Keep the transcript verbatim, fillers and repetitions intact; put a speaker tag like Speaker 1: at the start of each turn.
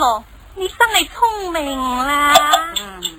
Speaker 1: 哦，你真係聰明啦！
Speaker 2: 嗯